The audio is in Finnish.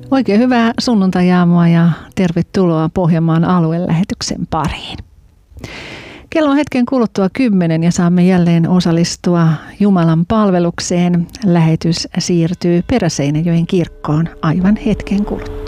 Oikein hyvää sunnuntai-aamua ja tervetuloa Pohjanmaan aluelähetyksen pariin. Kello on hetken kuluttua 10 ja saamme jälleen osallistua Jumalan palvelukseen. Lähetys siirtyy Peräseinäjoen kirkkoon aivan hetken kuluttua.